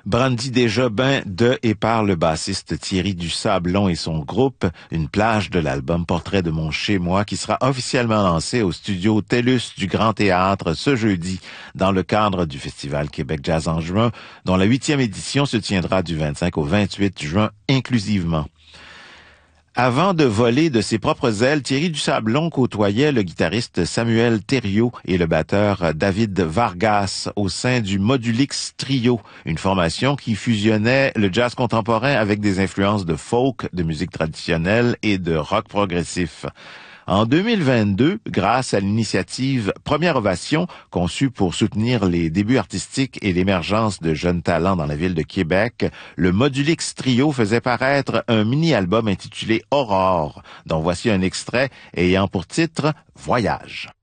Brandy déjà ben de et par le bassiste Thierry Dusablon et son groupe, une plage de l'album Portrait de mon chez-moi qui sera officiellement lancé au studio TELUS du Grand Théâtre ce jeudi dans le cadre du Festival Québec Jazz en juin, dont la 8e édition se tiendra du 25 au 28 juin inclusivement. Avant de voler de ses propres ailes, Thierry Dusablon côtoyait le guitariste Samuel Thériault et le batteur David Vargas au sein du Modulix Trio, une formation qui fusionnait le jazz contemporain avec des influences de folk, de musique traditionnelle et de rock progressif. En 2022, grâce à l'initiative Première Ovation, conçue pour soutenir les débuts artistiques et l'émergence de jeunes talents dans la ville de Québec, le Modulix Trio faisait paraître un mini-album intitulé Aurore, dont voici un extrait ayant pour titre Voyage.